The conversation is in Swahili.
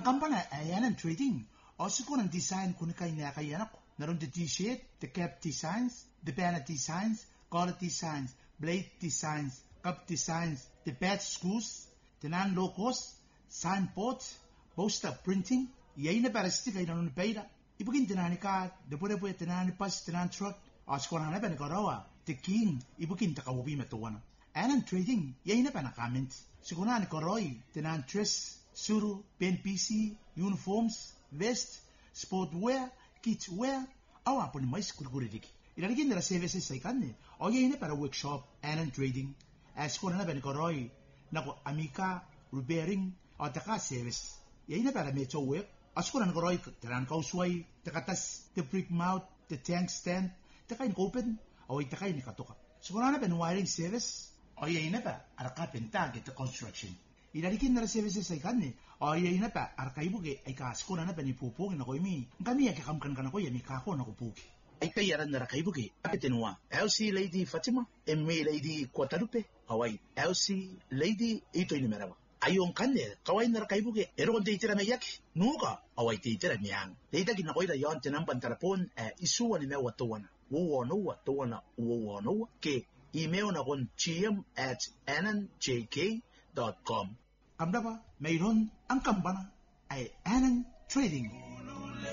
kampana ayan trading also ko ng design kun kay na kay anak naron the t-shirt the cap designs the banner designs collar designs blade designs cup designs the badge screws the non logos signboards poster printing yayin na para stick ay nanon peira ibugin tinani ka de pore tinani pas tinani truck also ko na ben ko rawa the king ibugin ta kawubi matuwana ayan trading yayin na pa na comment siguna ni koroi tinan dress suru pen PC uniforms vest sportwear kidswear awa pon mais kulgure diki ilagin na services sa ikanne o yayin na para workshop ayan trading as ko na ben koroi nako amika repairing o taka service yayin na para mecho work as ko na koroi tinan kausway takatas the brick mouth the tank stand takain open o itakain katoka siguna na ben wiring service o yayin na pa arka pentag ito construction ilalikin na services ay kanne o yayin na pa arka ibuge ay kasko na pa ni pupugin ako imi kami ay kakamkan ka na ko yami kako na kupugi ay kayaran na raka ibuge apetenwa LC Lady Fatima MA Lady Guadalupe Hawaii LC Lady ito inimerawa ayon kanne kawai na raka ibuge eron de itira meyaki nuka awai te itira miyang leita ginakoy da yon tinang pantarapon isuwa ni mewa tuwana uwa tuwana uwa ke email na kon gm@annanjk.com. Kamda ba mayroon ang kampana ay Annan Trading.